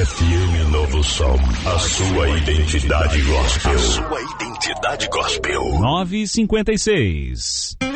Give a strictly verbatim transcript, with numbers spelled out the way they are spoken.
F M Novo Som, a sua identidade gospel. A sua identidade gospel. nove e cinquenta e seis.